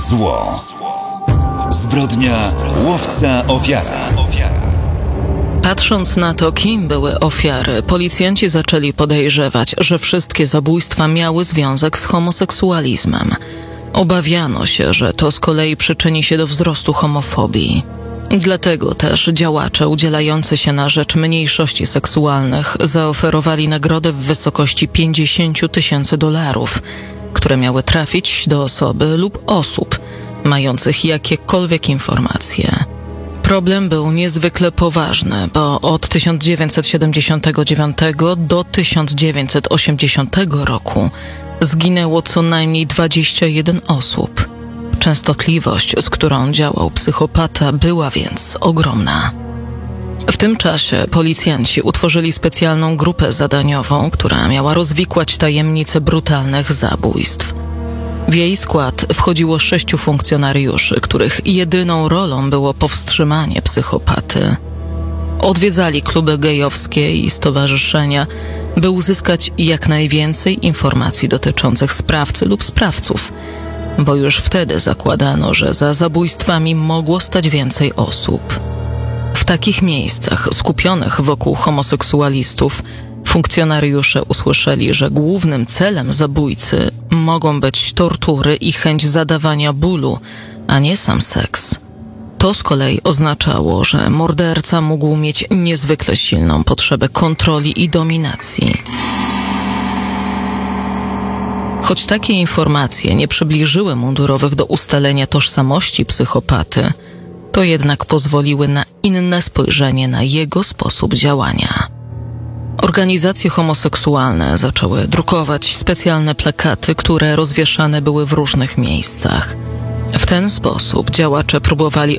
Zło. Zbrodnia, łowca, ofiara. Patrząc na to, kim były ofiary, policjanci zaczęli podejrzewać, że wszystkie zabójstwa miały związek z homoseksualizmem. Obawiano się, że to z kolei przyczyni się do wzrostu homofobii. Dlatego też działacze udzielający się na rzecz mniejszości seksualnych zaoferowali nagrodę w wysokości $50,000, które miały trafić do osoby lub osób mających jakiekolwiek informacje. Problem był niezwykle poważny, bo od 1979 do 1980 roku zginęło co najmniej 21 osób. Częstotliwość, z którą działał psychopata, była więc ogromna. W tym czasie policjanci utworzyli specjalną grupę zadaniową, która miała rozwikłać tajemnice brutalnych zabójstw. W jej skład wchodziło 6 funkcjonariuszy, których jedyną rolą było powstrzymanie psychopaty. Odwiedzali kluby gejowskie i stowarzyszenia, by uzyskać jak najwięcej informacji dotyczących sprawcy lub sprawców, bo już wtedy zakładano, że za zabójstwami mogło stać więcej osób. W takich miejscach skupionych wokół homoseksualistów funkcjonariusze usłyszeli, że głównym celem zabójcy mogą być tortury i chęć zadawania bólu, a nie sam seks. To z kolei oznaczało, że morderca mógł mieć niezwykle silną potrzebę kontroli i dominacji. Choć takie informacje nie przybliżyły mundurowych do ustalenia tożsamości psychopaty, to jednak pozwoliły na inne spojrzenie na jego sposób działania. Organizacje homoseksualne zaczęły drukować specjalne plakaty, które rozwieszane były w różnych miejscach. W ten sposób działacze próbowali